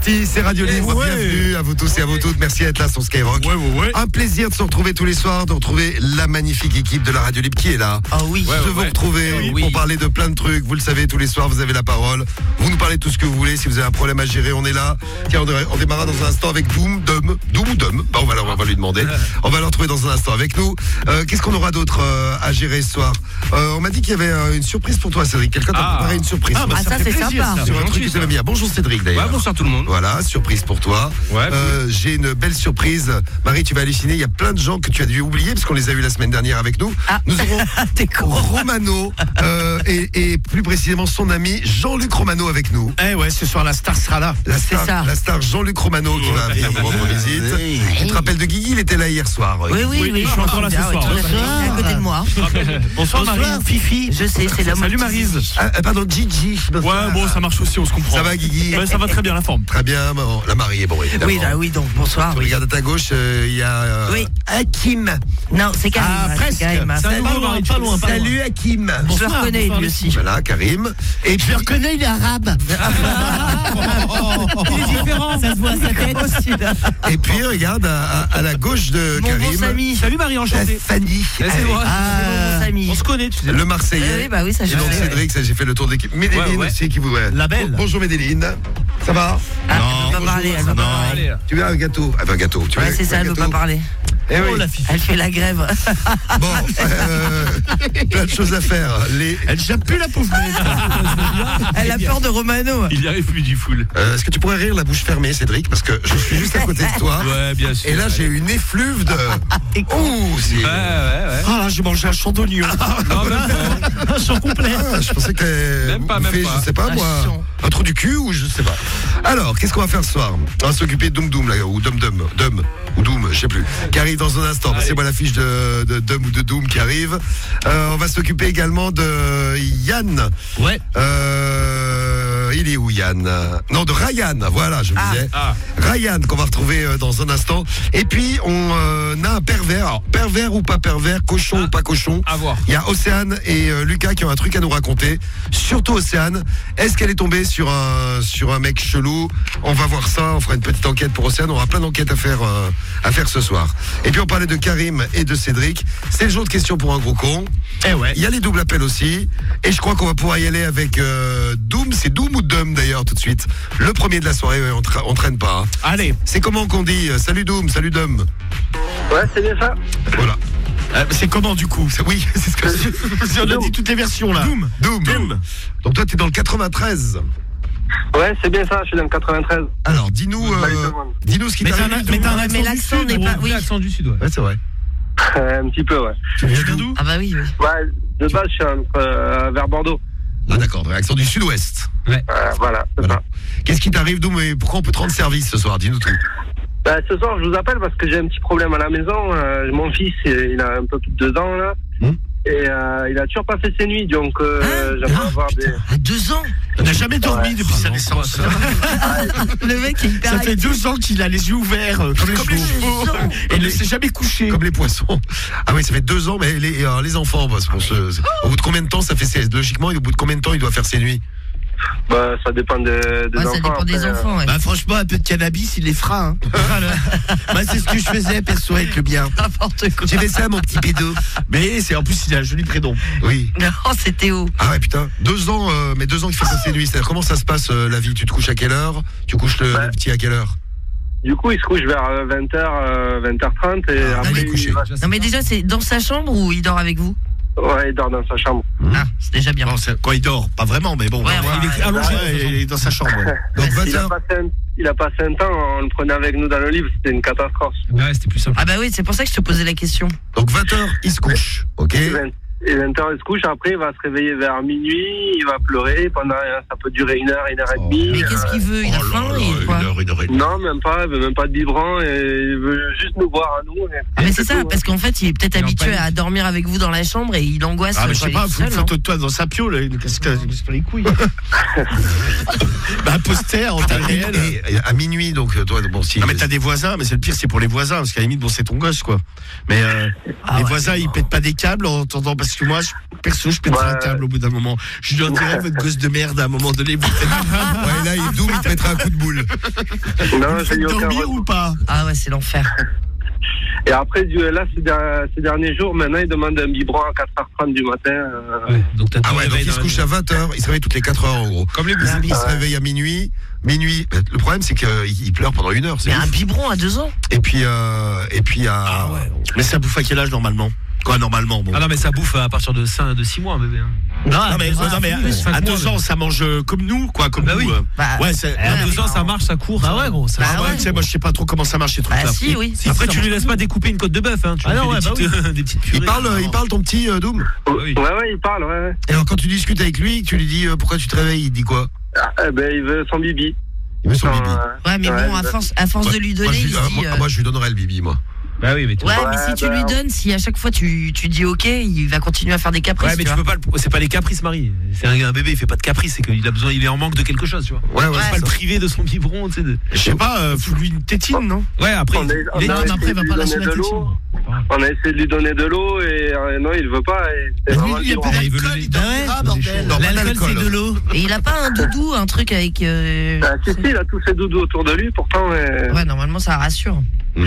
parti, c'est Radio Libre. Ouais. Bienvenue à vous tous et à vous toutes. Merci d'être là sur Skyrock. Ouais. Un plaisir de se retrouver tous les soirs, de retrouver la magnifique équipe de la Radio Libre qui est là. Ah oui. De vous retrouver Oui. pour parler de plein de trucs. Vous le savez, tous les soirs, vous avez la parole. Vous nous parlez de tout ce que vous voulez. Si vous avez un problème à gérer, on est là. Tiens, on démarra dans un instant avec Doom ou Dom. Bah, on va lui demander. On va le retrouver dans un instant avec nous. Qu'est-ce qu'on aura d'autre à gérer ce soir? On m'a dit qu'il y avait une surprise pour toi, Cédric. Quelqu'un t'a préparé une surprise. Ça c'est sympa. Sur un truc que tu aimes bien. Bonjour Cédric d'ailleurs. Ouais, bonsoir tout le monde. Voilà, surprise pour toi. Ouais, J'ai une belle surprise. Marie, tu vas halluciner. Il y a plein de gens que tu as dû oublier parce qu'on les a vus la semaine dernière avec nous. Nous aurons Romano et plus précisément son ami Jean-Luc Romano avec nous. Ce soir la star sera là. La star Jean-Luc Romano qui va venir nous rendre visite. Tu te rappelles de Guigui? Il était là hier soir. Oui, je suis encore là ce soir. À côté de moi. Bonsoir Marie. Fifi. Je sais, c'est l'homme. Salut Maryse. Pardon, Gigi. Ouais, bon, ça marche aussi, on se comprend. Ça va Guigui? Ouais, ça va très bien la forme. Très bien, la Marie est bon évidemment. Oui, donc bonsoir. Tu regardes à ta gauche, il y a Hakim. Non, c'est Karim. presque. Salut, Pas loin. Salut Hakim. je le reconnais lui aussi. Voilà, Karim. Et puis, reconnais, il est arabe. Il est différent. Ça se voit à sa tête aussi. et puis regarde à la gauche de Mon Karim. bon Samy. Salut Marie, enchanté. Fanny. C'est moi. Mon Samy. On se connaît, tu sais. Le Marseillais. Oui, ça je Et donc sais. Cédric, ça j'ai fait le tour d'équipe. Médéline Ouais. aussi qui vous. La belle. Bonjour Médéline. Ça va? Elle peut pas parler, elle peut pas parler. Tu veux un gâteau? Ah ben un gâteau. Tu veux Ouais, c'est ça, elle un veut gâteau? pas parler. Eh oui. Elle fait la grève. Bon, plein de choses à faire. Elle jappe plus la pauvre. Elle a peur de Romano. Il y arrive plus du full. Est-ce que tu pourrais rire la bouche fermée, Cédric? Parce que je suis juste à côté de toi. Ouais, bien sûr. Et là, j'ai une effluve de. Ouh, c'est. Ouais. Ah là, j'ai mangé un champ d'oignon. Non, même pas. Un champ complet. Ah, je pensais que. Même pas. Je sais pas, moi. Un trou du cul ou je sais pas. Alors, qu'est-ce qu'on va faire ce soir? On va s'occuper de Doom là, ou Dom, ou Doom, je sais plus. Qui arrive dans un instant. C'est moi l'affiche de Dom ou de Doom qui arrive. On va s'occuper également de Yann. Ouais. Il est où Yann? Non, de Ryan. Voilà, je me disais. Ryan qu'on va retrouver dans un instant. Et puis on a un pervers. Alors, pervers ou pas pervers, cochon ou pas cochon. À voir. Il y a Océane et Lucas qui ont un truc à nous raconter. Surtout Océane. Est-ce qu'elle est tombée sur un mec chelou? On va voir ça. On fera une petite enquête pour Océane. On aura plein d'enquêtes à faire ce soir. Et puis on parlait de Karim et de Cédric. C'est le jour de questions pour un gros con. Il y a les doubles appels aussi. Et je crois qu'on va pouvoir y aller avec Doom. C'est Doom ou Dom d'ailleurs tout de suite. Le premier de la soirée. On traîne pas. Hein. Allez. C'est comment qu'on dit? Salut Doom, salut Dom. Ouais, c'est bien ça. Voilà. C'est comment du coup? Oui, c'est ce que Si on a dit toutes les versions là. Doom. Donc toi, t'es dans le 93. Ouais, c'est bien ça, je suis dans le 93. Alors, dis-nous ce qui t'arrive. Mais t'as un accent Mais l'accent n'est pas. Oui. L'accent du sud, ouais. Ouais, c'est vrai. Un petit peu, ouais. Tu viens d'où? Ah bah oui. Ouais, de base, je suis vers Bordeaux. Ah d'accord, accent du sud-ouest. Voilà, c'est Voilà. ça. Qu'est-ce qui t'arrive, Doom, et pourquoi on peut te rendre service ce soir? Dis-nous tout. Ce soir, je vous appelle parce que j'ai un petit problème à la maison. Mon fils, il a un peu plus de 2 ans, là. Et il a toujours pas fait ses nuits, donc j'aimerais avoir des... À 2 ans. On n'a jamais dormi depuis sa naissance. Le mec est hyper. Ça fait 2 ans qu'il a les yeux ouverts comme les chevaux. Et il ne s'est jamais couché. Comme les poissons. Ah oui, ça fait 2 ans, mais les enfants, parce qu'on au bout de combien de temps ça fait logiquement, et au bout de combien de temps il doit faire ses nuits? Ça dépend des enfants. Ça dépend des enfants, ouais. Bah franchement, un peu de cannabis, il les fera. Hein. Bah, c'est ce que je faisais, perso, avec le bien. N'importe quoi. J'ai fait ça, mon petit pédo. Mais c'est en plus, il a un joli prénom. Oui. Non, c'est Théo. Ah ouais, putain. 2 ans, mais 2 ans qu'il fait pas ses nuits. C'est-à-dire, comment ça se passe la vie? Tu te couches à quelle heure? Tu couches le petit à quelle heure? Du coup, il se couche vers 20h, 20h30 et après il est couché. Non, mais déjà, c'est dans sa chambre ou il dort avec vous? Ouais, il dort dans sa chambre. Ah, c'est déjà bien. Bon, quand il dort, pas vraiment, mais bon. Ouais, il est allongé, il est dans sa chambre. Ouais. Donc 20 Il heures. a passé un temps, on le prenait avec nous dans le livre, c'était une catastrophe. Ouais, c'était plus simple. Ah bah oui, c'est pour ça que je te posais la question. Donc 20 heures, il se couche. Ok. Et 20h, il se couche, après, il va se réveiller vers minuit, il va pleurer, ça peut durer 1 heure, 1 heure et demie. Mais qu'est-ce qu'il veut? Il a faim et quoi? Une heure et demie. Non, même pas, il veut même pas de biberon, et il veut juste nous voir à nous. Ah mais c'est ça, parce qu'en fait, il est peut-être Il est en habitué panique. à dormir avec vous dans la chambre et il angoisse. Ah, mais je quand sais il pas, est faut une seul, photo de toi dans sa pio, là. Qu'est-ce que c'est les couilles? Bah, un poster en taille réelle. Et à minuit, donc toi, bon, si. Non, mais t'as des voisins, mais c'est le pire, c'est pour les voisins, parce qu'à la limite, bon, c'est ton gosse, quoi. Mais les voisins, ils pètent pas des câbles en entendant, parce parce que moi, perso, je pèterai un câble au bout d'un moment. Je lui dirais, votre gosse de merde, à un moment donné, vous faites Ouais, là, Doom, il te mettra un coup de boule. Non, j'ai eu aucun dormir retour. ou pas? Ah ouais, c'est l'enfer. Et après, là, ces derniers jours, maintenant, il demande un biberon à 4h30 du matin. Ouais, donc t'as Ah deux ouais, donc réveils il se dans couche la à 20h, il se réveille toutes les 4 heures en gros. Comme les Il bousins. se réveille à minuit. Le problème c'est qu'il pleure pendant 1 heure. Mais un biberon à 2 ans. Et puis Ah ouais. Mais ça bouffe à quel âge normalement? Quoi, normalement, bon. Ah non, mais ça bouffe à partir de 6 mois, un bébé. Hein. Non, mais plus, à 2 mois, ans, ça mange comme nous, quoi, comme Bah nous. oui. Bah, Ouais, c'est. À 2 ans, ça marche, ça court. Bah ouais, gros. Ça, Bah ouais. Tu sais, moi, je sais pas trop comment ça marche ces trucs-là. Bah si, oui. Après, tu lui laisses pas découper une côte de bœuf. Hein. Tu Ah lui non, fais ouais, des petites purées. il parle ton petit Doom. Oui. Ouais, il parle, ouais. Et alors quand tu discutes avec lui, tu lui dis pourquoi tu te réveilles, il te dit quoi? Il veut son bibi. Il veut son bibi. Ouais, mais bon, à force de lui donner, il se dit. Moi je lui donnerais le bibi moi. Bah oui, mais tu Ouais, mais si tu lui donnes, si à chaque fois tu dis ok, il va continuer à faire des caprices. Ouais, mais tu peux pas. C'est pas les caprices, Marie. C'est un bébé, il fait pas de caprices. C'est qu'il a besoin, il est en manque de quelque chose, tu vois. Ouais, Tu peux pas le priver de son biberon, tu sais. Je sais pas, faut lui une tétine, non? Ouais, après. On a il est- Non, mais après, il va pas lâcher la de tétine. l'eau. On a essayé de lui donner de l'eau et non, il veut pas. Et c'est Lui, vraiment il y a dur. pas il veut d'alcool, le- il dormira, bordel. Non, pas L'alcool, d'alcool. c'est de l'eau. Et il a pas un doudou, un truc avec. Si, il a tous ses doudous autour de lui, pourtant. Ouais, normalement ça rassure.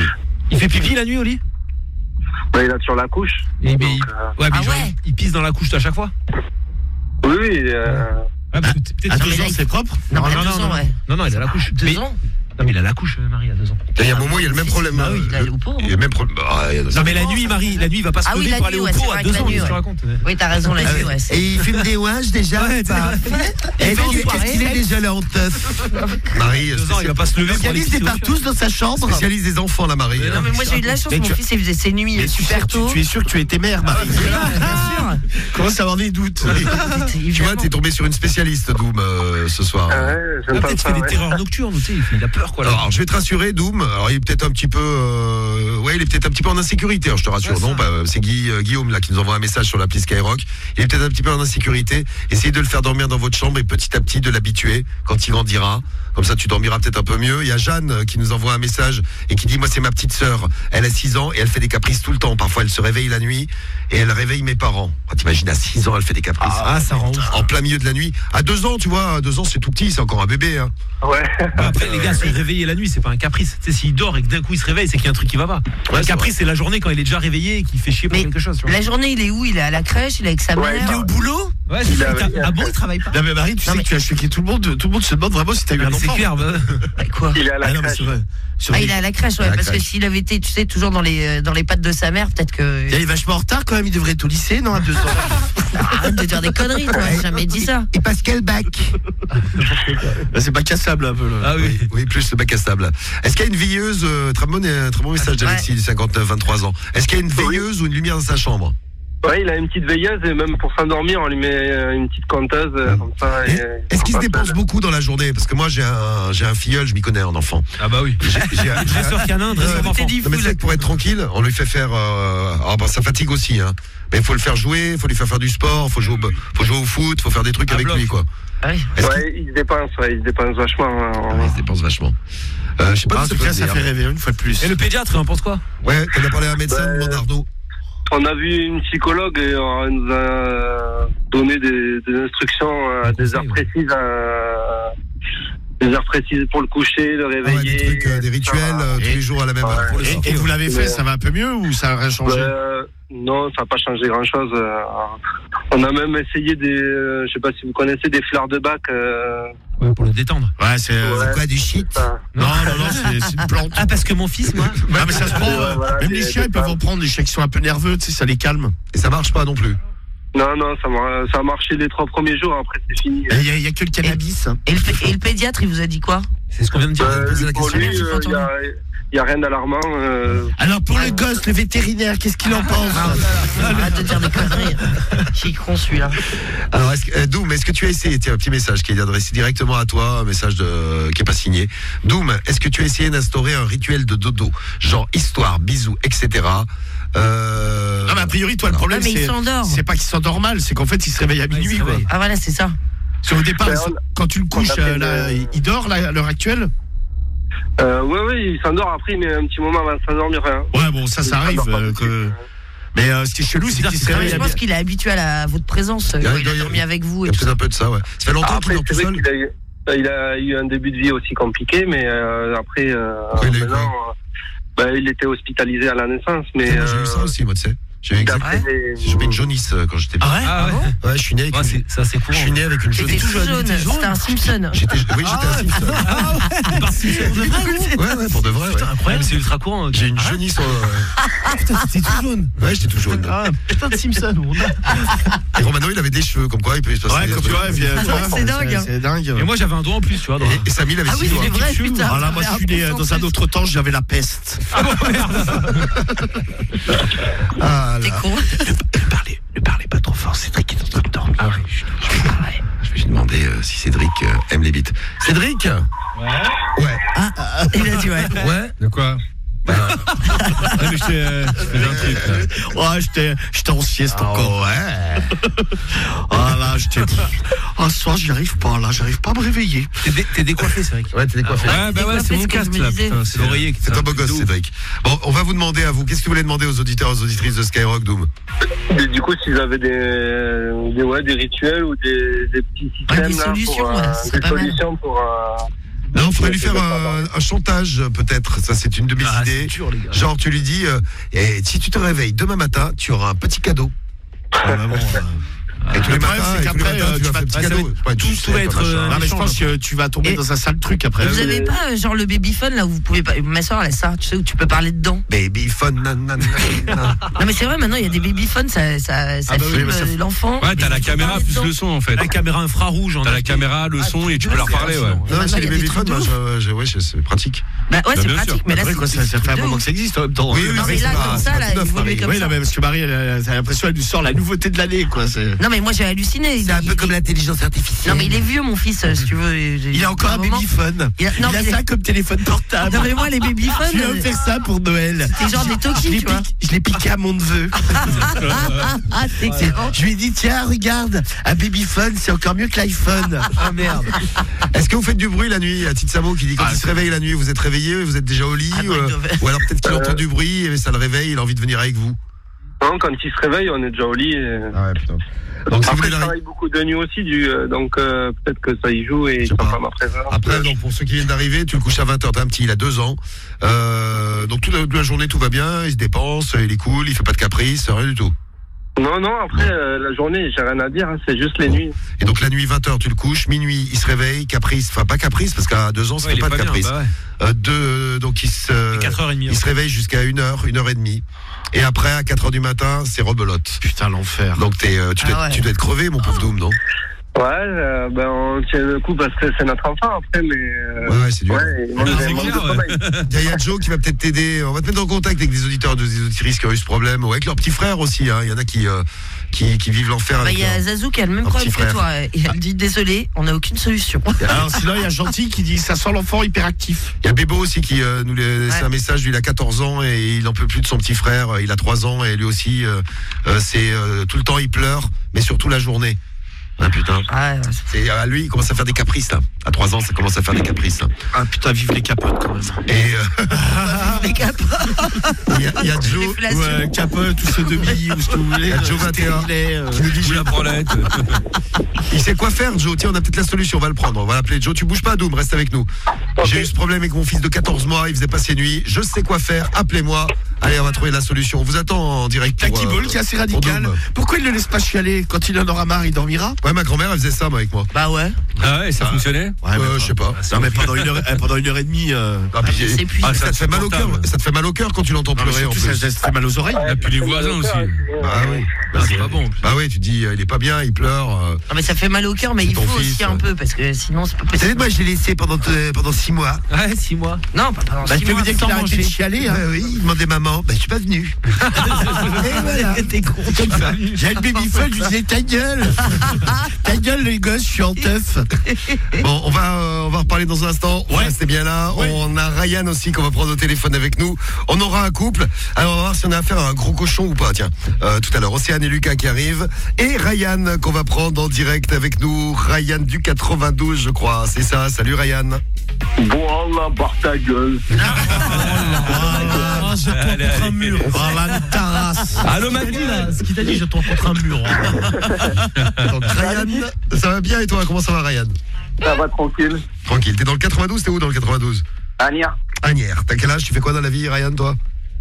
Il fait pipi la nuit au lit. Il a sur la couche. Ouais, mais Ah genre, ouais. il pisse dans la couche à chaque fois. Oui. Ouais, parce que peut-être. À Non, 2 mais là, ans, il- c'est propre? Non, mais à 2 ans, ouais. Non, il a la couche. 2 Mais- ans. Non, mais il a la couche, Marie, à 2 ans. Il y a un moment, il y a le même problème. Bah oui, il a au pot. Il y a le même problème. Non, mais la nuit, Marie, la nuit, il va pas se Ah oui, lever la pour nuit, aller au ouais, c'est pot vrai à que 2 la ans, nuit, qu'est-ce que tu ouais. racontes? Oui, t'as raison, la nuit, ouais. Et il fume des ouages déjà. Ouais, pas. Et Qu'est-ce qu'il est déjà là en teuf? Marie, 2 ans, il va pas se lever pour aller Organise pisser des au partous dans sa chambre. spécialiste des enfants la Marie. Non, mais moi j'ai eu de la chance, Mais mon tu- fils il faisait ses nuits Mais super tôt. tu es sûr que tu étais mère, Marie? Bien sûr. Commence à avoir des doutes. Tu vois, t'es tombé sur une spécialiste Doom ce soir. Ouais, j'aime Ah, pas peut-être ça. fait des Ouais. terreurs nocturnes, tu sais, il a peur, quoi. là. Alors, je vais te rassurer, Doom. Alors, il est peut-être un petit peu, il est peut-être un petit peu en insécurité. Je te rassure. Ouais, Non, c'est Guillaume là qui nous envoie un message sur l'appli Skyrock. Il est peut-être un petit peu en insécurité. Essayez de le faire dormir dans votre chambre et petit à petit de l'habituer quand il grandira. Comme ça, tu dormiras peut-être un peu mieux. Il y a Jeanne qui nous envoie un message et qui dit moi c'est ma petite sœur. Elle a 6 ans et elle fait des caprices tout le temps. Parfois, elle se réveille la nuit et elle réveille mes parents. Ah, t'imagines à 6 ans, elle fait des caprices. Ah, ça rend ouf. En plein milieu de la nuit. À 2 ans, tu vois, à 2 ans, c'est tout petit, c'est encore un bébé. Hein. Ouais. Après, les gars, se réveiller la nuit, c'est pas un caprice. Tu sais, s'il dort et que d'un coup il se réveille, c'est qu'il y a un truc qui va pas. Ouais, Le caprice, c'est la journée quand il est déjà réveillé et qu'il fait chier pour Mais quelque chose. Tu vois. la journée, il est où? Il est à la crèche, il est avec sa Ouais, mère. il est au boulot? Ouais, Il c'est a- ça. il a- Ah bon, il travaille pas? Non, mais Marie, tu sais que tu as choqué tout le monde. Tout le monde se demande vraiment si t'as eu Ah, un mais c'est enfant. clair. bah. Quoi? Il est à la Ah non, mais crèche. c'est vrai. Sur Ah, les- il est à la crèche, ouais, À la parce que crèche. s'il avait été, tu sais, toujours dans les pattes de sa mère, peut-être que. Il est vachement en retard quand même, il devrait être au lycée, non, à 2 ans. Arrête de dire des conneries, toi, j'ai jamais dit ça. Et Pascal Bac. Là, c'est pas cassable un peu. Là. Ah oui. Oui, plus le bac à sable. Est-ce qu'il y a une veilleuse, très bon message d'Alexis, du 59, 23 ans. Est-ce qu'il y a une veilleuse ou une lumière dans sa chambre? Ouais, il a une petite veilleuse et même pour s'endormir, on lui met une petite compteuse comme ça. Et et- Est-ce qu'il se on passe dépense là. beaucoup dans la journée? Parce que moi, j'ai un filleul, je m'y connais en enfant. Ah bah oui. Dresseur canin, dresseur d'enfant. Non, mais c'est que pour être tranquille, on lui fait faire. Ça fatigue aussi, hein. Mais il faut le faire jouer, il faut lui faire du sport, faut jouer au foot, il faut faire des trucs Un avec bloc. lui, quoi. Ah oui. Est-ce Ouais, il se dépense vachement. qu'il il se dépense vachement? Je sais pas En si tout ça cas, peut ça dire. fait rêver une fois de plus. Et le pédiatre, il en pense quoi? Ouais, t'en as parlé à un médecin, Ouais. demande Arnaud. On a vu une psychologue et elle nous a donné des instructions à Des des heures conseils, précises. Des heures précises pour le coucher, le Ah ouais, réveiller. des trucs, des rituels tous les jours à la même heure. Pour le Et, sortir. et vous l'avez fait, ça va un peu mieux ou ça a rien changé? Non, ça n'a pas changé grand-chose. On a même essayé je sais pas si vous connaissez des fleurs de bac. Ouais, pour le détendre. Ouais, c'est. Ouais. Quoi, du shit? Non, c'est une plante. Ah, parce que mon fils, moi. Non, mais ça se prend. Voilà, Même les chiens, ils peuvent en prendre, les chiens qui sont un peu nerveux, tu sais, ça les calme. Et ça marche pas non plus. Non, ça a marché les 3 premiers jours, après c'est fini. Il y a que le cannabis. Et le pédiatre, il vous a dit quoi? C'est ce qu'on vient de dire. poser la Pour question. lui, J'ai pas entendu. il n'y a rien d'alarmant. Alors pour le gosse, le vétérinaire, qu'est-ce qu'il en pense? Arrête de dire des conneries. Qui con celui-là. Alors, Doom, est-ce que tu as essayé, tiens, un petit message qui est adressé directement à toi, un message qui est pas signé. Doom, est-ce que tu as essayé d'instaurer un rituel de dodo, genre histoire, bisous, etc. Non, mais a priori, toi, le problème, Ah, mais il c'est. s'endort. C'est pas qu'il s'endort mal, c'est qu'en fait, il se réveille à il minuit, se quoi. réveille. Ah voilà, c'est ça. Parce qu'au départ, Ben, quand tu le couches, on appelle là, il dort, là, à l'heure actuelle? Oui, il s'endort après, mais un petit moment avant de s'endormir. Hein. Ouais, bon, ça arrive. Mais ce qui est chelou, c'est qu'il s'est réveillé. Je pense qu'il est habitué à votre présence. Il a dormi avec vous. Il y a peut-être un peu de ça, ouais. Ça fait longtemps qu'il dort tout seul. Il a eu un début de vie aussi compliqué, mais après, maintenant, il était hospitalisé à la naissance. Mais j'ai eu ça aussi, moi, tu sais. J'ai eu une jaunisse quand j'étais petit. Ah ouais. Ouais, je suis né avec ça c'est courant. Je suis né avec une jaunisse. C'était un Simpson. J'étais un Simpson. Ouais, pour de vrai. Putain, incroyable, c'est ultra courant. J'ai une jaunisse. Putain, c'était tout jaune. Ouais, j'étais tout jaune. Ah, putain de Simpson. Et Romano, il avait des cheveux, comme quoi il peut se passer. Ouais, comme tu vois, c'est dingue. C'est dingue. Et moi j'avais un doigt en plus, tu vois. Et Samy, il avait 6 doigts. Ah oui, c'est vrai, putain. Alors là, moi je suis né dans un autre temps, j'avais la peste. Ah bon, merde. Ah T'es là. con. Ne parlez pas trop fort, Cédric est en train de dormir. Ah oui. Je vais lui demander si Cédric aime les bites. Cédric ? Ouais. Il a dit ouais. Ouais. De quoi? Non, mais je faisais un truc là. Ouais, j'étais en sieste encore. Ouais. Ah là, j'étais. Ah, ce soir, j'arrive pas à me réveiller. T'es décoiffé, c'est vrai. Ouais, t'es décoiffé. Ouais, bah ouais, c'est mon casque là. Putain, c'est l'oreiller qui C'est un beau gosse, Cédric. Bon, on va vous demander à vous. Qu'est-ce que vous voulez demander aux auditeurs, aux auditrices de Skyrock, Doom ? Du coup, s'ils avaient des rituels ou des petits systèmes des solutions, là, c'est des pas mal. solutions pour. Non, il faudrait lui faire un chantage, peut-être. Ça, c'est une de mes idées. C'est dur, les gars. Genre, tu lui dis, si tu te réveilles demain matin, tu auras un petit cadeau. Et tous les matins, tu vas faire un petit cadeau. Tout va être. Non, mais je pense que tu vas tomber dans un sale truc après. Vous avez pas genre le babyphone là où vous pouvez pas. Ma soeur elle a ça, tu sais, où tu peux parler dedans. Babyphone, nanana. Non mais c'est vrai, maintenant il y a des babyphones, ça filme l'enfant. Ouais, t'as la caméra plus le son en fait. La caméra infrarouge. T'as la caméra, le son et tu peux leur parler, ouais. Non, c'est les babyphones, c'est pratique. Bah ouais, c'est bien pratique, sûr. mais là Après, quoi, ça fait un moment que ça existe en même temps. Oui, Non mais là comme ça, là, il vaut mieux comme Oui, ça. non, mais parce que Marie, elle a l'impression qu'elle nous sort la nouveauté de l'année, quoi. Non mais moi j'ai halluciné. C'est un peu comme l'intelligence artificielle. Non mais il est vieux mon fils, si tu veux. Il a encore un babyphone. Il a ça comme téléphone portable. Non mais moi les babyphones. Je lui ai offert ça pour Noël. C'était genre des Toki, tu vois. Je l'ai piqué à mon neveu. Ah, c'est excellent. Je lui ai dit, tiens, regarde, un babyphone, c'est encore mieux que l'iPhone. Ah merde. Est-ce que vous faites du bruit la nuit? À Tite Samo qui dit quand il se réveille la nuit, vous êtes réveillé, vous êtes déjà au lit, ou alors peut-être qu'il entend du bruit et ça le réveille, il a envie de venir avec vous. Non, quand il se réveille, on est déjà au lit. Ah ouais, putain. Donc, si vous après, voulez je travaille beaucoup de nuit aussi, donc peut-être que ça y joue et ça pas ma présence. Après, donc pour ceux qui viennent d'arriver, tu le couches à 20h, t'as un petit, il a 2 ans. Donc toute la journée, tout va bien, il se dépense, il est cool, il fait pas de caprice, rien du tout. Non, après, la journée, j'ai rien à dire, hein, c'est juste les nuits. Et donc la nuit, 20h, tu le couches, minuit, il se réveille, caprice, enfin pas caprice, parce qu'à 2 ans, ça fait pas de caprice. Donc il se réveille jusqu'à 1h, 1h30. Et après, à 4h du matin, c'est rebelote. Putain, l'enfer. Donc tu dois être crevé, mon pauvre Doom, non? Ouais, on tient le coup parce que c'est notre enfant après, mais. Ouais, c'est dur. Ouais, il y a Joe qui va peut-être t'aider. On va te mettre en contact avec des auditeurs, des auditrices qui ont eu ce problème, ou avec leurs petits frères aussi. Il y en a qui vivent l'enfer. Il y a Zazou qui a le même problème que toi. Il me dit désolé, on n'a aucune solution. Alors sinon, il y a Gentil qui dit ça sent l'enfant hyperactif. Il y a Bébo aussi qui nous laisse un message. Lui, il a 14 ans et il en peut plus de son petit frère. Il a 3 ans et lui aussi, c'est tout le temps il pleure, mais surtout la journée. Ah putain. Lui, il commence à faire des caprices là. À 3 ans, ça commence à faire des caprices. Là. Ah putain, vive les capotes quand même. Et les capotes. Il y a Joe. Ouais, capote ou ce demi ou ce que vous voulez. Il y a Joe 21 qui nous dit la prolette. Il sait quoi faire, Joe. Tiens, on a peut-être la solution. On va le prendre. On va l'appeler Joe. Tu bouges pas, Doom. Reste avec nous. Okay. J'ai eu ce problème avec mon fils de 14 mois. Il faisait pas ses nuits. Je sais quoi faire. Appelez-moi. Allez, on va trouver la solution. On vous attend en direct. Taki Ball qui est assez radical. Pourquoi il ne laisse pas chialer? Quand il en aura marre, il dormira? Ouais, ma grand-mère, elle faisait ça, moi, avec moi. Bah ouais. Ah ouais, ça fonctionnait? Ouais, je sais pas. Non, mais pendant 1h30. Ça te fait mal au cœur. Ça te fait mal au cœur quand tu l'entends pleurer. En plus. Ça te fait mal aux oreilles. Et puis les voisins aussi. Ah oui. C'est pas bon. Bah oui, tu dis, il est pas bien, il pleure. Non, mais ça fait mal au cœur, mais il faut aussi un peu parce que sinon c'est pas possible. Vous savez, moi, je l'ai laissé pendant 6 mois. Ouais, 6 mois. Non, pas pendant 6 mois. Je peux vous dire qu'il a arrêté de chialer. Oui, il demandait maman. Bah, je suis pas venu. Et voilà, t'es con. J'ai le babyphone, je lui disais ta gueule. Ta gueule, les gosses, je suis en teuf. Bon, on va reparler dans un instant. Ouais. Restez bien là. Ouais. On a Ryan aussi qu'on va prendre au téléphone avec nous. On aura un couple. Alors, on va voir si on a affaire à un gros cochon ou pas. Tiens, tout à l'heure, Océane et Lucas qui arrivent. Et Ryan qu'on va prendre en direct avec nous. Ryan du 92, je crois. C'est ça. Salut Ryan. Voilà, barre ta gueule. Ah, je tombe contre un mur. Voilà une tarasse. Allô, Ce qu'il t'a dit, je tombe contre un mur. Donc, Ryan, ça va bien et toi? Comment ça va, Ryan? Ça va tranquille. Tranquille. T'es dans le 92? T'es où dans le 92? Ania, Agnières. T'as quel âge? Tu fais quoi dans la vie, Ryan, toi?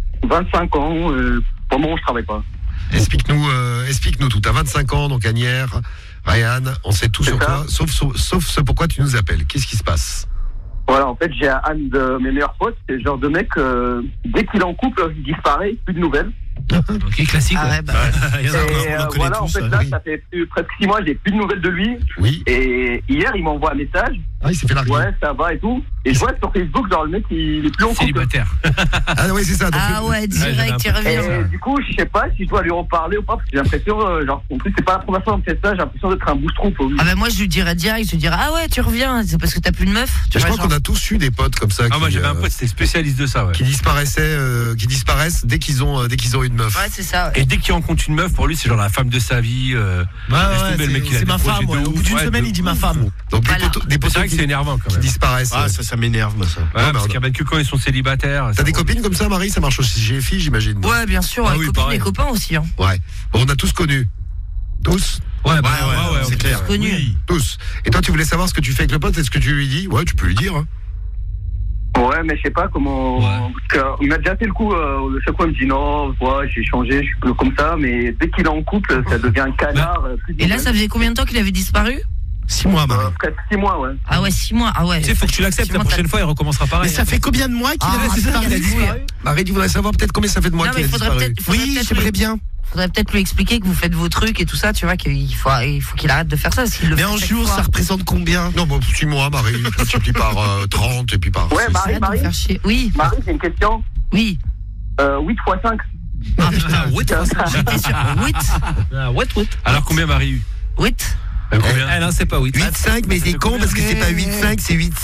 25 ans. Pour le moment, je travaille pas. Explique-nous tout. T'as 25 ans, donc Agnières. Ryan, on sait tout C'est sur ça. toi, sauf ce pourquoi tu nous appelles. Qu'est-ce qui se passe? Voilà, en fait, j'ai un de mes meilleurs potes. C'est le genre de mec, dès qu'il est en couple, il disparaît, plus de nouvelles. Ok, classique. Ah ouais, bah. Il y en a Et on en connaît voilà, en tous. fait, là, ça fait presque 6 mois, j'ai plus de nouvelles de lui. Oui. Et hier, il m'envoie un message. Ah, il s'est fait larguer. Ouais, ça va et tout. Et je vois sur Facebook, genre, le mec, il est plus en couple. Célibataire. Ah oui, c'est ça. donc, Ah ouais, direct, il Et revient. du coup, je sais pas si je dois lui reparler ou pas, parce que j'ai l'impression, genre, en plus, c'est pas la première fois qu'on me fait ça, j'ai l'impression d'être un bouche-trou. Ah bah moi je lui dirais direct, je lui dirais ah ouais tu reviens, c'est parce que t'as plus de meuf. Tu je vois, crois qu'on a tous eu des potes comme ça Ah, moi, qui, j'avais un pote, c'était spécialiste de ça, ouais. qui disparaissent dès qu'ils ont une meuf. Ouais c'est ça. Ouais. Et dès qu'il rencontre une meuf, pour lui, c'est genre la femme de sa vie. Laisse tomber, le mec, il a c'est des ma projets femme. de Ouais. Au ouf. bout d'une Ouais, semaine, de il dit ma ouf. femme. Donc Voilà. des C'est potos vrai que c'est énervant quand qui même. disparaissent. Ah, ça m'énerve, moi, ça. Ouais, Ouais, parce mais qu'il y a que quand ils sont célibataires. T'as des copines comme ça, Marie? Ça marche aussi chez les filles, j'imagine. non? Ouais bien sûr, Ah les oui, copines pareil. et copains aussi. Hein. Ouais. Bon, on a tous connu. Tous? Ouais, ouais, c'est clair. Connu. Oui. Tous. Et toi, tu voulais savoir ce que tu fais avec le pote? Est-ce que tu lui dis? Ouais, tu peux lui dire. Hein. Ouais, mais je sais pas comment. Ouais. Parce qu'il m'a déjà fait le coup, chaque fois il me dit non, ouais, j'ai changé, je suis plus comme ça, mais dès qu'il est en couple, ça devient un canard. Plus de Et là nouvelles. ça faisait combien de temps qu'il avait disparu? 6 mois, Marie. Presque 6 mois, ouais. Ah ouais 6 mois, ah ouais. Tu sais, faut que tu l'acceptes. La prochaine fois, il recommencera Mais pareil. ça fait combien de mois qu'il Ah, avait c'est ça, disparu il a disparu. Marie, tu voudrais savoir peut-être combien ça fait de mois Non qu'il mais a faudrait disparu? peut-être Oui, j'aimerais bien. faudrait peut-être lui expliquer que vous faites vos trucs et tout ça, tu vois qu'il faut qu'il arrête de faire ça s'il le Mais fait en chaque jour, fois. ça représente combien? Non, bon, 6 mois, Marie. Tu multiplies par 30 et puis par. Ouais, six. Marie, Arrête de me faire chier. Oui, Marie, j'ai une question. oui. 8 x 5. Ah putain, J'étais sur 8. Ah, what? Alors combien Marie eu 8. Combien Elle, hein, c'est pas 8. 8-5, mais c'est con parce que c'est pas 8-5, c'est 8-6.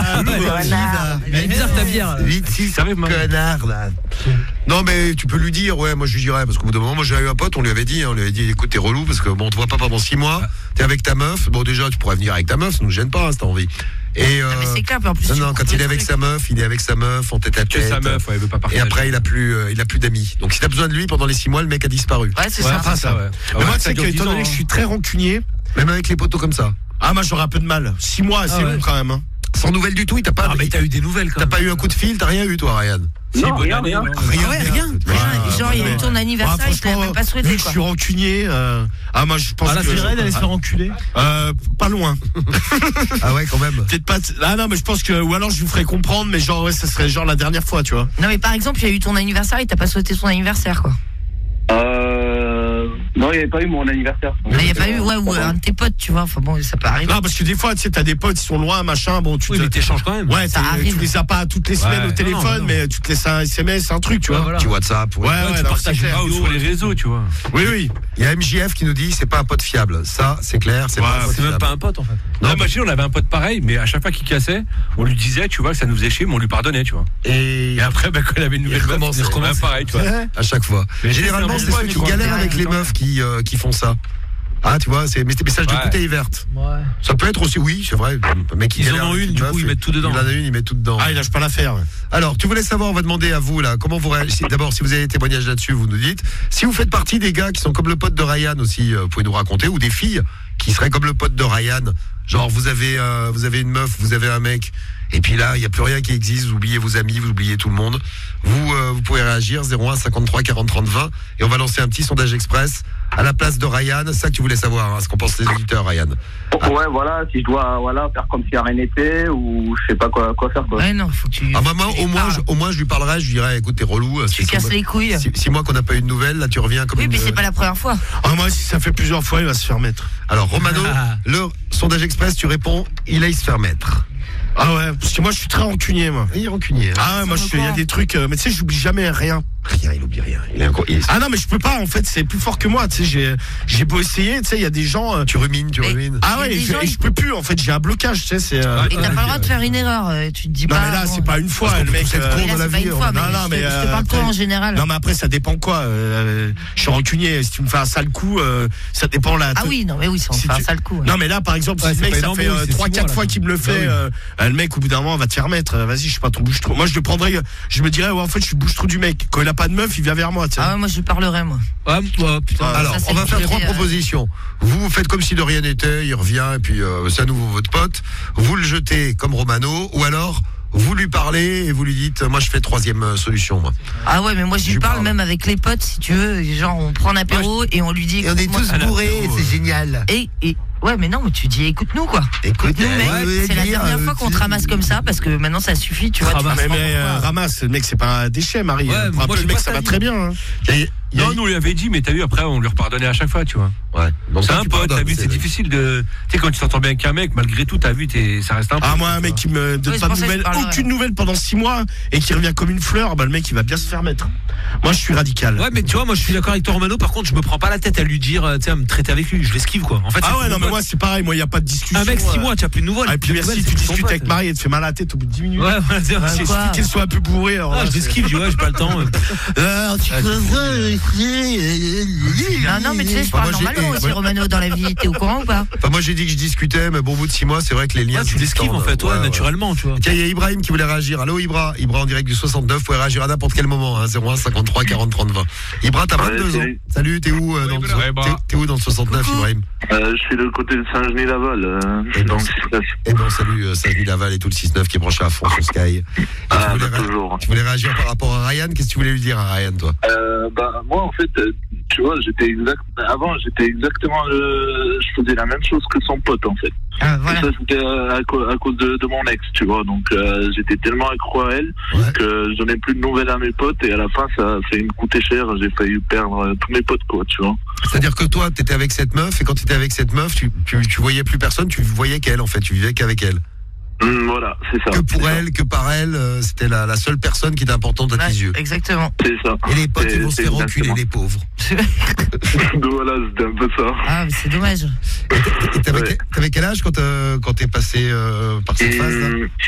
Elle est bizarre ta bière. 8-6, Ça arrive, Marie. connard, là. Non, mais tu peux lui dire, ouais, moi je lui dirais, parce qu'au bout d'un moment, moi j'ai eu un pote, on lui avait dit, écoute, t'es relou, parce que bon, on te voit pas pendant 6 mois, t'es avec ta meuf, bon, déjà, tu pourrais venir avec ta meuf, ça nous gêne pas, hein, si t'as envie. Et, Mais c'est clair, puis en plus. non, tu non, coupes quand le il est avec truc. sa meuf, il est avec sa meuf, en tête à Que tête. sa meuf, ouais, il veut pas Et partager. après, il a plus d'amis. Donc, si t'as besoin de lui pendant les 6 mois, le mec a disparu. Ouais, c'est Ouais, ça. c'est ça, ouais. Mais moi, tu sais ça que, dure étant 10 ans, donné que je suis très rancunier, Même avec les poteaux comme ça. ah, moi, j'aurais un peu de mal. 6 mois, c'est ouais. long quand même. Hein. Sans nouvelles du tout, il t'a pas. Ah, mais t'as eu des nouvelles quand T'as même. pas eu un coup de fil, t'as rien eu, toi, Ryan. Si, Non, bonne rien, année, rien. non. Rien, ouais, rien. Genre, il y a eu ton anniversaire, il te l'avait même pas souhaité, vu que je quoi. suis rancunier, ah, moi, je pense Ah, la que. sirène, elle se fait enculer. Pas loin. Ah ouais, quand même. Peut-être pas. Ah non, mais je pense que. Ou alors, je vous ferai comprendre, mais genre, ouais, ça serait genre la dernière fois, tu vois. Non, mais par exemple, il y a eu ton anniversaire, il t'a pas souhaité son anniversaire, quoi. Non, il n'y avait pas eu mon anniversaire. Il n'y a pas eu, ouais, ou un de tes potes, tu vois. Enfin bon, ça peut arriver. Non, parce que des fois, tu sais, t'as des potes, ils sont loin, machin, bon, tu Oui, te. mais t'échanges quand même. Ouais, Ça tu arrive. les as pas toutes les semaines Ouais. au téléphone, Non. mais tu te laisses un SMS, un truc, tu Ouais, vois. voilà. Petit WhatsApp. Ouais, ouais, tu non, partages c'est clair. Ah, ou sur les réseaux, tu vois. Oui, oui. Il y a MJF qui nous dit c'est pas un pote fiable. Ça, c'est clair, c'est Ouais, pas un pote C'est même fiable. pas un pote en fait. Non, imagine, on avait un pote pareil, mais à chaque fois qu'il cassait, on lui disait, tu vois, que ça nous faisait chier, mais on lui pardonnait, tu vois. Et Et après, quand il avait une nouvelle meuf, recommençait. il recommençait pareil, tu vois. à chaque fois. Mais Généralement, c'est c'est un ceux bon qui point, galèrent mais avec les quoi. meufs qui font ça. Ah, tu vois, c'est des messages de Ouais. bouteille verte. Ouais. Ça peut être aussi, oui, c'est vrai. Un mec qui Ils en galère ont avec une, du meuf, coup, ils et- mettent tout dedans. Il en a une, il met tout dedans. Ah, il lâche pas l'affaire. Ouais. Alors, tu voulais savoir, on va demander à vous, là, comment vous réagissez. D'abord, si vous avez des témoignages là-dessus, vous nous dites. Si vous faites partie des gars qui sont comme le pote de Ryan aussi, vous pouvez nous raconter, ou des filles qui seraient comme le pote de Ryan. Genre, vous avez une meuf, vous avez un mec, et puis là, il n'y a plus rien qui existe, vous oubliez vos amis, vous oubliez tout le monde. Vous pouvez réagir, 01 53 40 30 20, et on va lancer un petit sondage express à la place de Ryan. C'est ça que tu voulais savoir, hein, ce qu'en pensent les auditeurs, Ryan. Ouais, voilà, si je dois faire comme si rien n'était, ou je sais pas quoi faire, quoi. Ouais, non, faut que tu. Ah, maman, tu au moins, parles. je lui parlerai, je lui dirai, écoute, t'es relou. Tu casses les couilles. 6 mois qu'on n'a pas eu de nouvelles, là, tu reviens comme Oui, une... mais c'est pas la première fois. Ah, moi, si ça fait plusieurs fois, il va se faire mettre. Alors, Romano, le sondage express, tu réponds, il aille se faire mettre. Ah ouais, parce que moi, je suis très rancunier, moi. Il est rancunier. Hein. Ah ouais, moi, il y a des trucs, mais tu sais, j'oublie jamais rien. Rien, il oublie rien. Ah non, mais je peux pas, en fait, c'est plus fort que moi. Tu sais, j'ai beau essayer, tu sais, il y a des gens. Tu rumines. Ah ouais, Il y a des gens, et je peux plus, en fait, j'ai un blocage, tu sais, c'est. Et t'as pas le droit de faire une erreur. Tu te dis Non, pas. mais là, bon, c'est pas une fois, le mec. c'est mais con là, dans la c'est pas vie. une fois, mais non, mais, je te parle toi en général. Non, mais après, ça dépend quoi. Je suis rancunier. Si tu me fais un sale coup, ça dépend là. Ah oui, non, mais oui, ça on Si fait un tu- sale coup. Ouais. Non, mais là, par exemple, si le mec, ça fait 3-4 fois qu'il me le fait, le mec, au bout d'un moment, va te faire mettre. Vas-y, je suis pas ton bouche-trou. Moi, je le prendrais, je me dirais, ouais, en fait, je suis bouche-trou du mec. Quand il a pas de meuf, il vient vers moi, tu sais. Ah ouais, moi je lui parlerai, moi. Ah, putain. Alors, ça, c'est on va faire privé, 3 propositions. Vous faites comme si de rien n'était, il revient, et puis c'est à nouveau votre pote. Vous le jetez comme Romano, ou alors vous lui parlez et vous lui dites, moi je fais 3e solution, moi. Ah ouais, mais moi je lui parle même avec les potes, si tu veux. Genre, on prend un apéro et on lui dit. Et on est écoute, tous moi, bourrés, c'est génial. Et ouais, mais non, mais tu dis écoute-nous quoi. Écoute, Écoute-nous, mec. C'est la dernière fois qu'on te ramasse comme ça parce que maintenant ça suffit, tu vois. tu Mais, passes pas pourquoi. ramasse, le mec, c'est pas un déchet, Marie. Ouais, Pour un moi, peu, j'ai le mec, pas ça ta va vie. très bien. Hein. Non, nous on lui avait dit, mais t'as vu, après on lui repardonnait à chaque fois, tu vois. Ouais. Donc C'est ça, un tu pote, pardonnes, t'as vu, c'est difficile de. Tu sais, quand tu t'entends bien avec un mec, malgré tout, t'as vu, ça reste un pote. Ah, moi, un mec qui me donne Oui, pas de c'est pour ça que nouvelles, je parlerai. aucune nouvelle pendant 6 mois et qui revient comme une fleur, bah le mec il va bien se faire mettre. Moi je suis radical. Ouais, mais tu vois, moi je suis d'accord avec toi, Romano. Par contre, je me prends pas la tête à lui dire, tu sais, à me traiter avec lui. Je l'esquive, quoi. En fait, Ah c'est ouais, mon non, mais pote. moi c'est pareil, moi il y a pas de discussion. Un mec, 6 mois, tu as plus de nouvelles. Ah, et puis Plus de merci, nouvelles, tu c'est ton discutes pote. avec Marie, elle te fait mal à la tête au bout de 10 minutes. Ouais, voilà, c'est vrai. Il quoi suffit qu'elle soit un peu bourrée. Alors Ah, là, je l'esquive, je dis, ouais, j'ai pas le temps. Non, mais tu sais, je Bah, parle moi, j'ai- normalement aussi, ouais. Romano, dans la vie. T'es au courant ou pas? Enfin, moi j'ai dit que je discutais, mais bon, au bout de 6 mois, c'est vrai que les liens Ouais, tu se l'esquives, en distendent. fait, ouais, Ouais, naturellement, tu vois. Tiens, il y a Ibrahim qui voulait réagir. Allô Ibra en direct du 69, vous pouvez réagir à n'importe quel moment, hein, 01 53 40 30 20. Ibra, t'as 22 ans. Salut, t'es où dans t'es où dans le 69, Ibrahim? Je suis de côté de Saint-Genis-Laval. Et dans bon, le 6-9. Eh ben salut Saint-Denis-Laval et tout le 6-9 qui est branché à fond sur Sky. Et Toujours. tu voulais réagir par rapport à Ryan, qu'est-ce que tu voulais lui dire à Ryan, toi? Moi, en fait, tu vois, avant, j'étais exactement je faisais la même chose que son pote, en fait. Ah, Et voilà. ça, c'était à cause de mon ex, tu vois. Donc, j'étais tellement accro à elle que je donnais plus de nouvelles à mes potes et à la fin, ça me coûtait cher. J'ai failli perdre tous mes potes, quoi, tu vois. C'est-à-dire que toi, t'étais avec cette meuf, et quand t'étais avec cette meuf, tu voyais plus personne, tu voyais qu'elle, en fait, tu vivais qu'avec elle. Voilà, c'est ça. Que pour elle, que par elle, c'était la seule personne qui était importante à tes Ouais, yeux. exactement. C'est ça. Et les potes, ils vont se C'est faire enculer, exactement. les pauvres. Voilà, c'était un peu ça. Ah, mais c'est dommage. Et Ouais. t'avais quel âge quand t'es passé par cette phase-là?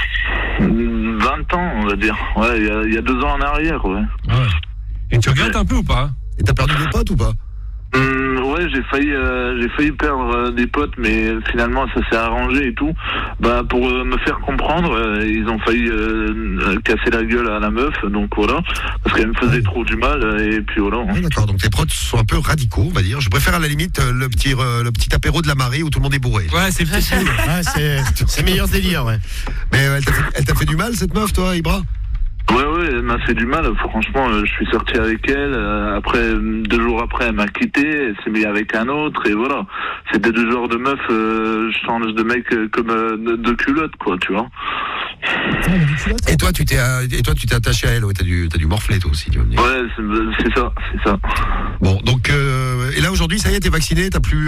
20 ans, on va dire. Ouais, il y a 2 ans en arrière, ouais. Et tu regrettes un peu ou pas? Et t'as perdu des potes ou pas? Ouais, j'ai failli perdre des potes, mais finalement ça s'est arrangé et tout. Bah pour me faire comprendre, ils ont failli casser la gueule à la meuf, donc voilà, parce qu'elle me faisait trop du mal et puis voilà. Ah, d'accord, donc tes potes sont un peu radicaux, on va dire. Je préfère à la limite le petit apéro de la Marie où tout le monde est bourré. Ouais, c'est peut-être cool. Ouais, c'est meilleur délire, ouais. Mais elle t'a fait du mal cette meuf, toi, Ibra? Ouais, elle m'a fait du mal. Franchement, je suis sorti avec elle. Après, 2 jours après, elle m'a quitté. Elle s'est mise avec un autre et voilà. C'était 2 genres de meufs. Je change de mec comme de culotte, quoi, tu vois. Et toi, tu t'es attaché à elle, ouais, t'as dû morfler, toi aussi, tu vas me dire. Ouais, c'est ça. Bon, donc, et là, aujourd'hui, ça y est, t'es vacciné, t'as plus,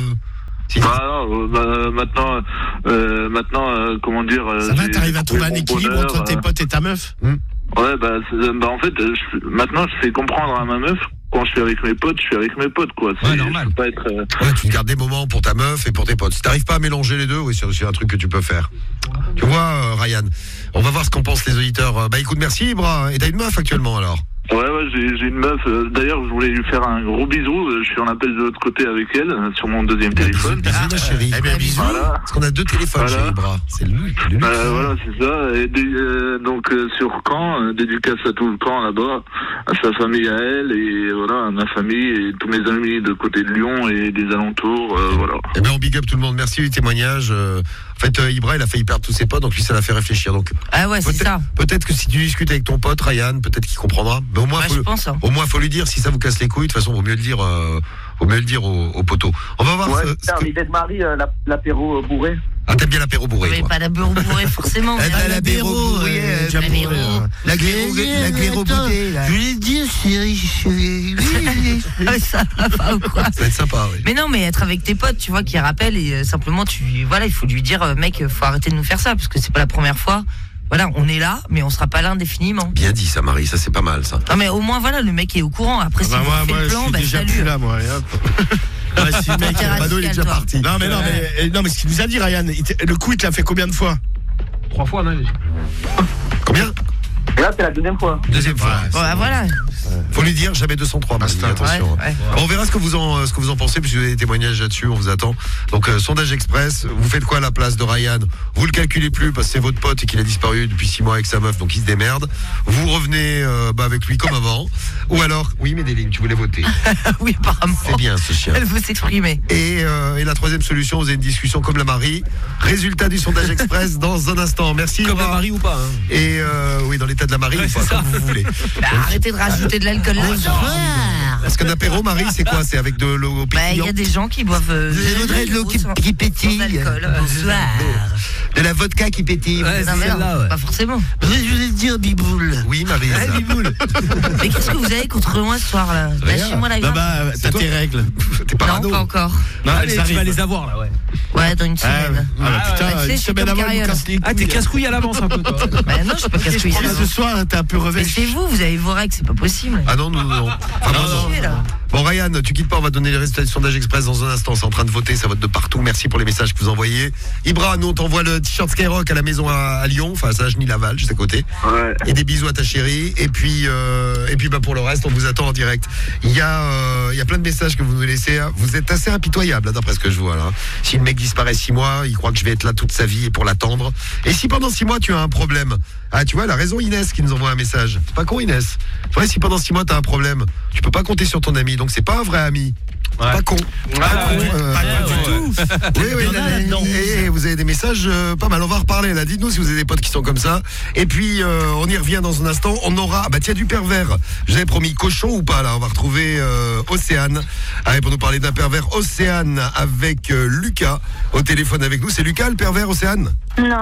maintenant, comment dire. Ça va, j'ai t'arrives à trouver un mon équilibre bonheur, entre tes potes et ta meuf? Ouais, en fait, maintenant, je fais comprendre à ma meuf, quand je suis avec mes potes, quoi. Ouais, normal. Je peux pas être. ouais, tu te gardes des moments pour ta meuf et pour tes potes. Si t'arrives pas à mélanger les deux, oui, c'est aussi un truc que tu peux faire. Tu vois, Ryan, on va voir ce qu'en pensent les auditeurs. Bah écoute, merci, Ibra. Et t'as une meuf actuellement, alors? Ouais, j'ai une meuf. D'ailleurs, je voulais lui faire un gros bisou. Je suis en appel de l'autre côté avec elle, sur mon 2e téléphone. Bisous, ma chérie. Eh bien, bisous. Voilà. Parce qu'on a 2 téléphones Voilà. chez Ibra. C'est lui. Voilà, c'est ça. Et donc sur Caen, dédicace à tout le camp là-bas, à sa famille à elle, et voilà, à ma famille et tous mes amis de côté de Lyon et des alentours, voilà. Eh bien, on big up tout le monde. Merci du témoignage. En fait, Ibra, il a failli perdre tous ses potes, donc lui, ça l'a fait réfléchir. Donc, Ah ouais, c'est ça. peut-être que si tu discutes avec ton pote, Ryan, peut-être qu'il comprendra. Mais au moins, Ouais, je pense. Hein. au moins, faut lui dire. Si ça vous casse les couilles, de toute façon, vaut mieux le dire au poteau. On va voir. Ouais, ce que- l'idée de Marie, l'apéro bourré. Ah, t'aimes bien l'apéro bourré, Mais toi. pas l'apéro bourré forcément. Eh ben, mais- l'apéro bourré, déjà l'apéro. bourré, hein. L'agléro boudé, là. Je voulais dire, chérie. Ah, ça va pas ou quoi? Ça va être sympa, oui. Mais non, mais être avec tes potes, tu vois, qui rappellent et simplement, il faut lui dire, mec, faut arrêter de nous faire ça parce que c'est pas la première fois. voilà, on est là, mais on sera pas là indéfiniment. Bien dit ça, Marie, ça c'est pas mal ça. Non mais au moins voilà, le mec est au courant. Après si vous fait le plan, je suis déjà salut. plus là, moi. Si le mec, Mano, il est déjà parti. Non mais ce qu'il nous a dit, Ryan, le coup il te l'a fait combien de fois? 3 fois, non? Combien? Et là, c'est la deuxième fois. Deuxième fois. Voilà. Faut lui dire jamais 203, Marie, attention. Ouais. On verra ce que vous en pensez, puisque vous avez des témoignages là-dessus, on vous attend. Donc sondage express, vous faites quoi à la place de Ryan? Vous le calculez plus parce que c'est votre pote et qu'il a disparu depuis 6 mois avec sa meuf, donc il se démerde. Vous revenez avec lui comme avant. Ou alors, oui Médéline, tu voulais voter. Oui, apparemment. C'est bien ce chien. Elle veut s'exprimer. Et la troisième solution, vous avez une discussion comme la Marie. Résultat du sondage express dans un instant. Merci. Comme la Marie ou pas, hein. Et oui, dans l'état de la Marie ou pas, comme vous voulez. Arrêtez de rajouter de l'alcool là-dedans. Parce qu'un apéro, Marie, c'est quoi? C'est avec de l'eau Il pétillante? y a des gens qui boivent. Je voudrais de l'eau qui pétille. Sans alcool. Bonsoir. De la vodka qui pétille. Ouais, Non, mais non, celle-là, ouais. pas forcément. Je voulais dire Biboule. Oui, Marie. Mais qu'est-ce que vous avez contre moi ce soir là? Lâchez-moi la grappe. T'as tes règles. T'es Non, parano. pas encore. Non, Allez, tu vas les avoir là, ouais. Ouais, dans une semaine. Putain, tu sais, une je suis semaine comme avant, il nous Carriole. casse les couilles. Ah, t'es casse-couille à l'avance un peu, toi. Bah non, je suis pas casse-couille. Ce soir, t'es un peu Mais revêche. c'est vous avez vos règles, c'est pas possible. Ah non. Enfin, non. Chier, là. Bon, Ryan, tu quittes pas, on va donner les résultats du sondage express dans un instant. C'est en train de voter, ça vote de partout. Merci pour les messages que vous envoyez. Ibra, nous, on t'envoie le t-shirt Skyrock à la maison à Lyon, enfin, à Saint-Genis-Laval, juste à côté. Ouais. Et des bisous à ta chérie. Et puis pour le reste, on vous attend en direct. Il y a plein de messages que vous nous laissez. Vous êtes assez impitoyable, là, d'après ce que je vois, là. Si le mec disparaît 6 mois, il croit que je vais être là toute sa vie et pour l'attendre. Et si pendant 6 mois, tu as un problème. Ah, tu vois, elle a raison, Inès, qui nous envoie un message. C'est pas con, Inès. C'est vrai, si pendant 6 mois, t'as un problème, tu peux pas compter sur ton ami. Donc, c'est pas un vrai ami. Ouais. Pas con. Pas du tout. Oui, et vous avez des messages pas mal. On va en reparler là. Dites-nous si vous avez des potes qui sont comme ça. Et puis, on y revient dans un instant. On aura, tiens, du pervers. Je vous avais promis cochon ou pas là. On va retrouver Océane. Allez, pour nous parler d'un pervers, Océane avec Lucas au téléphone avec nous. C'est Lucas le pervers, Océane?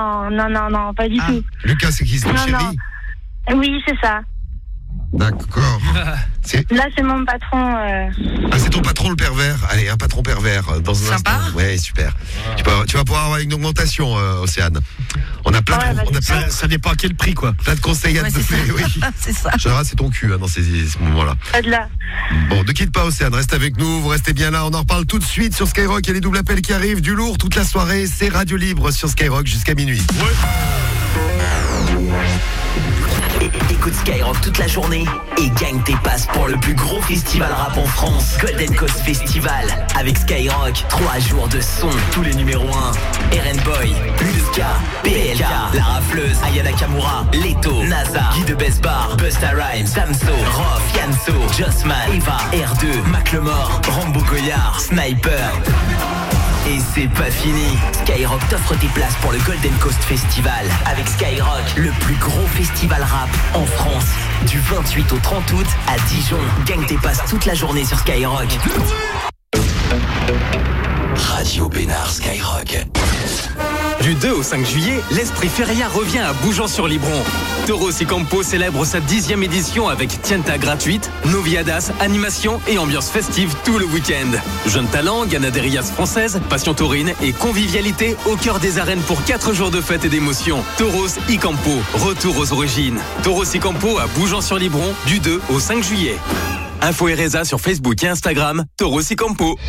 Non, pas du tout. Lucas, c'est qui, c'est ton Non, chéri? non. Oui, c'est ça. D'accord. Là, c'est mon patron. Ah, c'est ton patron le pervers. Allez, un patron pervers dans un Sympa. instant. Ouais, super. Tu vas pouvoir avoir une augmentation, Océane. On a plein Ouais, de, Ça dépend à quel prix, quoi. plein de conseils à Ouais, te c'est donner. Oui. C'est ça. Général, c'est ton cul dans ces moments-là. Pas de là. Bon, ne quitte pas Océane, reste avec nous, vous restez bien là, on en reparle tout de suite sur Skyrock, il y a les doubles appels qui arrivent, du lourd toute la soirée, c'est Radio Libre sur Skyrock jusqu'à minuit. Écoute Skyrock toute la journée et gagne tes passes pour le plus gros festival rap en France, Golden Coast Festival. Avec Skyrock, 3 jours de son, tous les numéros 1. Eren Boy, Luska, PLK, La Rafleuse, Aya Nakamura, Leto, NASA, Guy de Besbar, Busta Rhymes, Samso, Rof, Yanso, Jossman, Eva, R2, Macklemore, Rambo Goyard, Sniper. Et c'est pas fini. Skyrock t'offre tes places pour le Golden Coast Festival. Avec Skyrock, le plus gros festival rap en France. Du 28 au 30 août à Dijon. Gagne tes passes toute la journée sur Skyrock. Radio Bénard Skyrock. Du 2 au 5 juillet, l'Esprit Feria revient à Bougeant-sur-Libron. Toros y Campo célèbre sa 10e édition avec Tienta gratuite, Noviadas, animation et ambiance festive tout le week-end. Jeunes talents, ganaderias françaises, passion taurine et convivialité au cœur des arènes pour 4 jours de fête et d'émotion. Toros y Campo, retour aux origines. Toros y Campo à Bougeant-sur-Libron du 2 au 5 juillet. Info RSA sur Facebook et Instagram, Toros y Campo.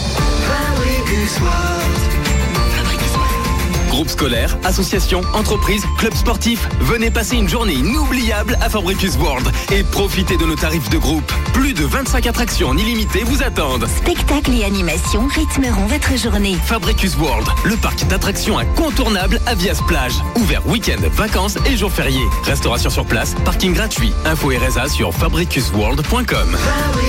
Groupe scolaire, association, entreprise, club sportif, venez passer une journée inoubliable à Fabricus World et profitez de nos tarifs de groupe. Plus de 25 attractions en illimité vous attendent. Spectacles et animations rythmeront votre journée. Fabricus World, le parc d'attractions incontournable à Vias-Plage. Ouvert week-end, vacances et jours fériés. Restauration sur place, parking gratuit. Info RSA sur fabricusworld.com.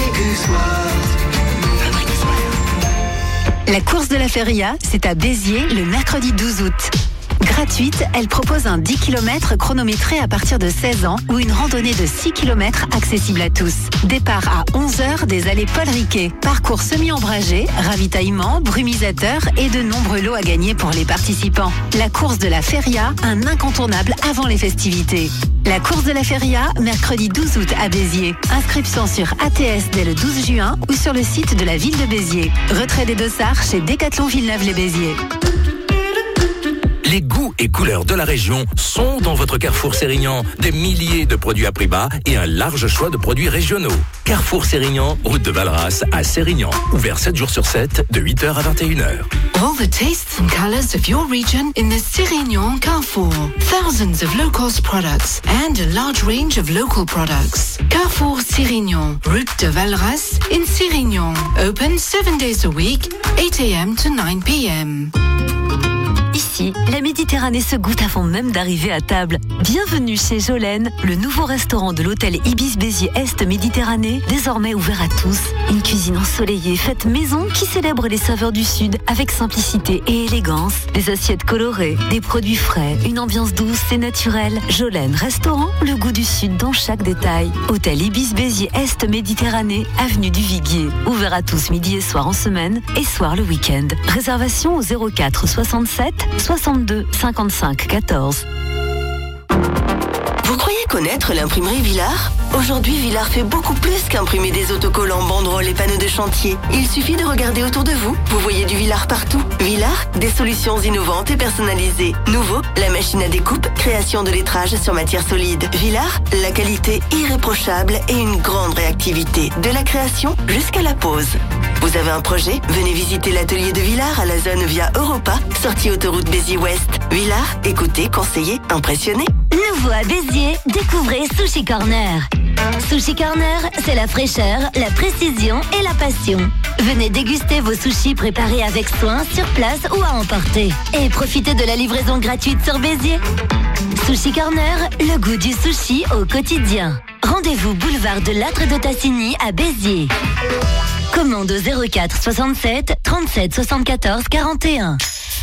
La course de la Feria, c'est à Béziers le mercredi 12 août. Gratuite, elle propose un 10 km chronométré à partir de 16 ans ou une randonnée de 6 km accessible à tous. Départ à 11h des allées Paul Riquet. Parcours semi-ombragé, ravitaillement, brumisateur et de nombreux lots à gagner pour les participants. La course de la Feria, un incontournable avant les festivités. La course de la Feria, mercredi 12 août à Béziers. Inscription sur ATS dès le 12 juin ou sur le site de la ville de Béziers. Retrait des dossards chez Décathlon Villeneuve-les-Béziers. Les goûts et couleurs de la région sont dans votre Carrefour Sérignan. Des milliers de produits à prix bas et un large choix de produits régionaux. Carrefour Sérignan, route de Valras à Sérignan. Ouvert 7 jours sur 7, de 8h à 21h. All the tastes and colors of your region in the Sérignan Carrefour. Thousands of low-cost products and a large range of local products. Carrefour Sérignan, route de Valras in Sérignan. Open 7 days a week, 8 a.m. to 9 p.m. Ici, la Méditerranée se goûte avant même d'arriver à table. Bienvenue chez Jolène, le nouveau restaurant de l'hôtel Ibis Béziers Est Méditerranée, désormais ouvert à tous. Une cuisine ensoleillée faite maison qui célèbre les saveurs du Sud avec simplicité et élégance. Des assiettes colorées, des produits frais, une ambiance douce et naturelle. Jolène Restaurant, le goût du Sud dans chaque détail. Hôtel Ibis Béziers Est Méditerranée, avenue du Viguier. Ouvert à tous midi et soir en semaine et soir le week-end. Réservation au 04 67 62 55 14. Vous croyez connaître l'imprimerie Villard ? Aujourd'hui, Villard fait beaucoup plus qu'imprimer des autocollants, banderoles et panneaux de chantier. Il suffit de regarder autour de vous. Vous voyez du Villard partout. Villard, des solutions innovantes et personnalisées. Nouveau, la machine à découpe, création de lettrage sur matière solide. Villard, la qualité irréprochable et une grande réactivité. De la création jusqu'à la pose. Vous avez un projet ? Venez visiter l'atelier de Villard à la zone via Europa, sortie autoroute Béziers-Ouest. Villard, écoutez, conseillez, impressionnez. Nouveau à Béziers, découvrez Sushi Corner. Sushi Corner, c'est la fraîcheur, la précision et la passion. Venez déguster vos sushis préparés avec soin sur place ou à emporter. Et profitez de la livraison gratuite sur Béziers. Sushi Corner, le goût du sushi au quotidien. Rendez-vous boulevard de Lattre de Tassigny à Béziers. Commande au 04 67 37 74 41.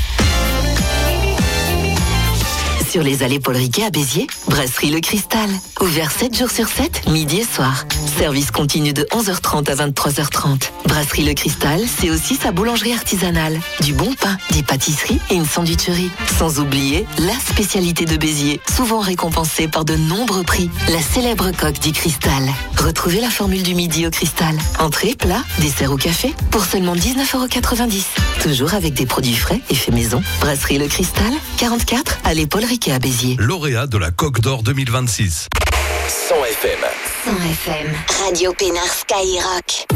Sur les allées Paul Riquet à Béziers, Brasserie Le Cristal. Ouvert 7 jours sur 7, midi et soir. Service continu de 11h30 à 23h30. Brasserie Le Cristal, c'est aussi sa boulangerie artisanale. Du bon pain, des pâtisseries et une sandwicherie. Sans oublier la spécialité de Béziers, souvent récompensée par de nombreux prix. La célèbre coque du Cristal. Retrouvez la formule du midi au Cristal. Entrée, plat, dessert ou café pour seulement 19,90 €. Toujours avec des produits frais et faits maison. Brasserie Le Cristal, 44, allée Paul Riquet à Béziers. Lauréat de la Coque d'Or 2026. 100 FM. 100 FM. Radio Pénard Skyrock.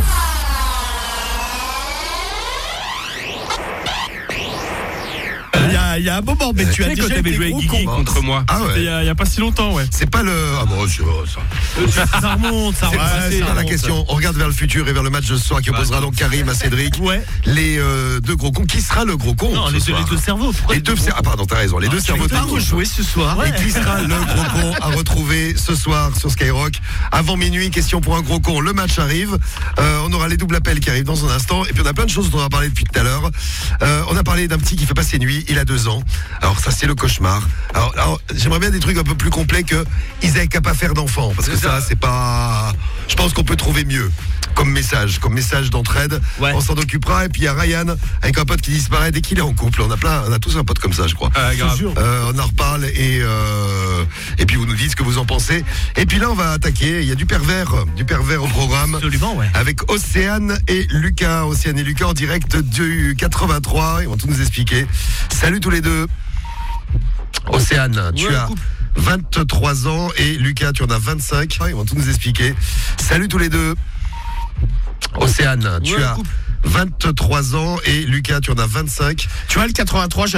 Il y a un moment, mais tu as déjà quand joué avec Guigui contre moi. Ah ouais. Il y a pas si longtemps, ouais. C'est pas le. Ah bon, Ça remonte, ça remonte. C'est pas la question. On regarde vers le futur et vers le match de ce soir qui opposera donc Karim à Cédric. Ouais. Les deux gros cons. Qui sera le gros con? Non, les deux cerveaux. Les deux cerveaux. Ah, pardon, t'as raison. Les deux cerveaux. pas rejouer ce soir. Et qui sera le gros con à retrouver ce soir sur Skyrock avant minuit? Question pour un gros con. Le match arrive. On aura les doubles appels qui arrivent dans un instant. Et puis on a plein de choses dont on va parler depuis tout à l'heure. On a parlé d'un petit qui fait pas ses nuits. Il a 2 ans. Alors ça c'est le cauchemar. Alors j'aimerais bien des trucs un peu plus complets que ils avaient qu'à pas faire d'enfants, parce que ça c'est pas. Je pense qu'on peut trouver mieux comme message d'entraide. Ouais. On s'en occupera. Et puis il y a Ryan avec un pote qui disparaît dès qu'il est en couple. On a tous un pote comme ça, je crois. On en reparle et puis vous nous dites ce que vous en pensez. Et puis là on va attaquer. Il y a du pervers au programme. Absolument, ouais. Avec Océane et Lucas en direct du 83. Ils vont tout nous expliquer. Salut tous les deux. Océane, tu as 23 ans et Lucas, tu en as 25. Ils vont tout nous expliquer. Salut tous les deux. Océane, tu as 23 ans et Lucas, tu en as 25. Tu vois le 83,